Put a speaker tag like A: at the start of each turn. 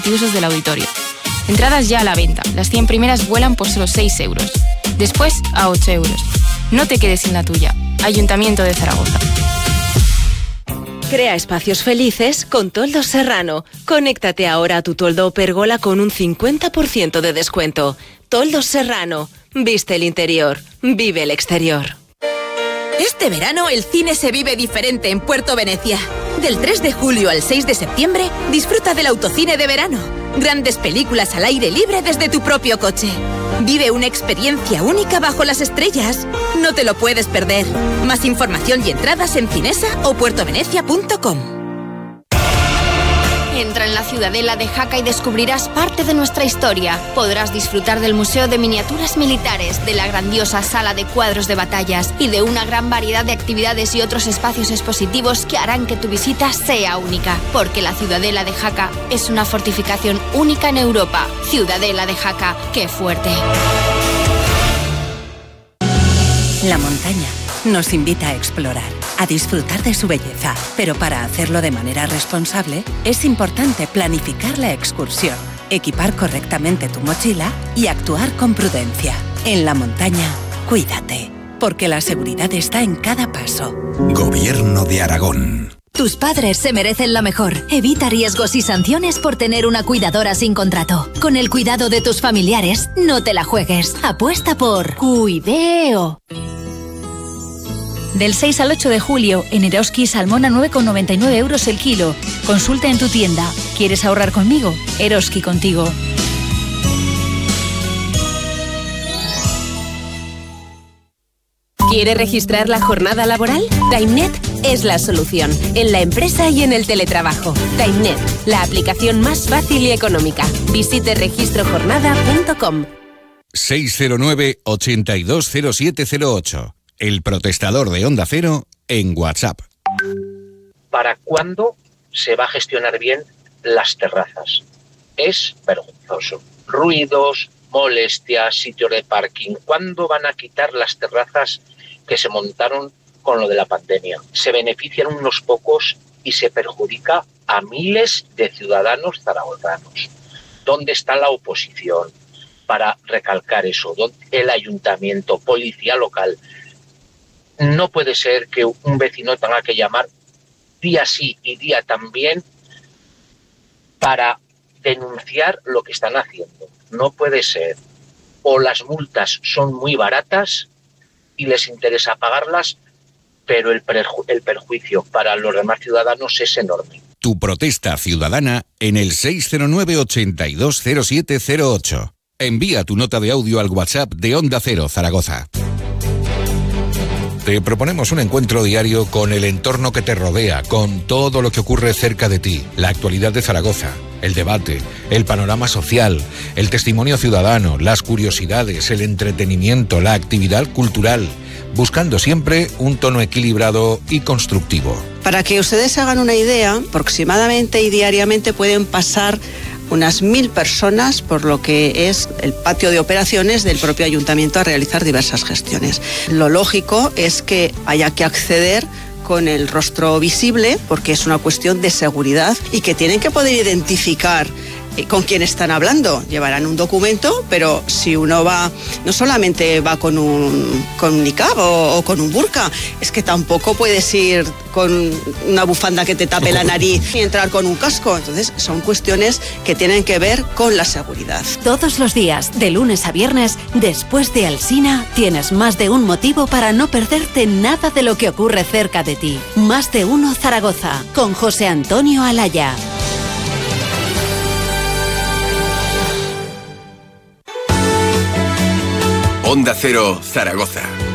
A: multiusos del auditorio. Entradas ya a la venta. Las 100 primeras vuelan por solo 6 euros. Después, a 8 euros. No te quedes sin la tuya. Ayuntamiento de Zaragoza.
B: Crea espacios felices con Toldos Serrano. Conéctate ahora a tu toldo o pérgola con un 50% de descuento. Toldos Serrano. Viste el interior. Vive el exterior.
C: Este verano el cine se vive diferente en Puerto Venecia. Del 3 de julio al 6 de septiembre, disfruta del autocine de verano. Grandes películas al aire libre desde tu propio coche. Vive una experiencia única bajo las estrellas. No te lo puedes perder. Más información y entradas en Cinesa o puertovenecia.com.
D: Entra en la Ciudadela de Jaca y descubrirás parte de nuestra historia. Podrás disfrutar del Museo de Miniaturas Militares, de la grandiosa sala de cuadros de batallas y de una gran variedad de actividades y otros espacios expositivos que harán que tu visita sea única. Porque la Ciudadela de Jaca es una fortificación única en Europa. Ciudadela de Jaca, ¡qué fuerte!
E: La montaña nos invita a explorar, a disfrutar de su belleza, pero para hacerlo de manera responsable es importante planificar la excursión, equipar correctamente tu mochila y actuar con prudencia. En la montaña, cuídate, porque la seguridad está en cada paso.
F: Gobierno de Aragón.
G: Tus padres se merecen lo mejor. Evita riesgos y sanciones por tener una cuidadora sin contrato. Con el cuidado de tus familiares, no te la juegues. Apuesta por Cuideo.
H: Del 6 al 8 de julio, en Eroski salmón a 9,99 euros el kilo. Consulta en tu tienda. ¿Quieres ahorrar conmigo? Eroski contigo.
B: ¿Quiere registrar la jornada laboral? TimeNet es la solución, en la empresa y en el teletrabajo. TimeNet, la aplicación más fácil y económica. Visite registrojornada.com.
I: 609-820708. El protestador de Onda Cero en WhatsApp.
J: ¿Para cuándo se va a gestionar bien las terrazas? Es vergonzoso. Ruidos, molestias, sitios de parking. ¿Cuándo van a quitar las terrazas que se montaron con lo de la pandemia? Se benefician unos pocos y se perjudica a miles de ciudadanos zaragozanos. ¿Dónde está la oposición para recalcar eso? ¿Dónde el ayuntamiento, policía local? No puede ser que un vecino tenga que llamar día sí y día también para denunciar lo que están haciendo. No puede ser. O las multas son muy baratas y les interesa pagarlas, pero el perjuicio para los demás ciudadanos es enorme.
I: Tu protesta ciudadana en el 609-820708. Envía tu nota de audio al WhatsApp de Onda Cero Zaragoza. Te proponemos un encuentro diario con el entorno que te rodea, con todo lo que ocurre cerca de ti, la actualidad de Zaragoza, el debate, el panorama social, el testimonio ciudadano, las curiosidades, el entretenimiento, la actividad cultural, buscando siempre un tono equilibrado y constructivo.
K: Para que ustedes hagan una idea, aproximadamente y diariamente pueden pasar unas 1000 personas por lo que es el patio de operaciones del propio ayuntamiento a realizar diversas gestiones. Lo lógico es que haya que acceder con el rostro visible porque es una cuestión de seguridad y que tienen que poder identificar con quién están hablando. Llevarán un documento, pero si uno va, no solamente va con un niqab o con un burka, es que tampoco puedes ir con una bufanda que te tape la nariz y entrar con un casco. Entonces son cuestiones que tienen que ver con la seguridad.
G: Todos los días, de lunes a viernes, después de Alsina, tienes más de un motivo para no perderte nada de lo que ocurre cerca de ti. Más de uno Zaragoza, con José Antonio Alaya.
F: Onda Cero Zaragoza.